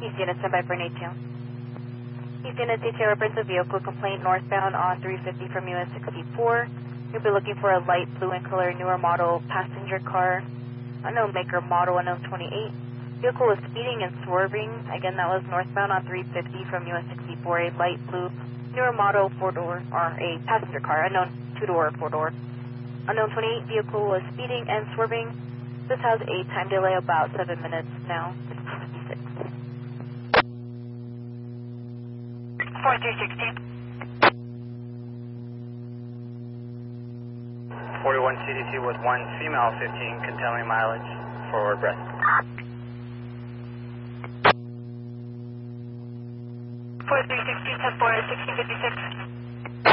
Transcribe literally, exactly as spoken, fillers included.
East Unit, standby for an A T O. East Unit, D T O represents a vehicle complaint northbound on three fifty from U S sixty-four. You'll be looking for a light blue in color, newer model passenger car. Unknown maker, model unknown twenty-eight. Vehicle was speeding and swerving. Again, that was northbound on three fifty from U S sixty-four, a light blue, newer model four-door, or a passenger car, unknown two-door, four-door. Unknown twenty-eight vehicle was speeding and swerving. This has a time delay about seven minutes now. It's fifty-six. forty-three sixteen. forty-one C D C with one female fifteen, containing mileage, forward breath. forty-three sixteen, ten four, sixteen fifty-six.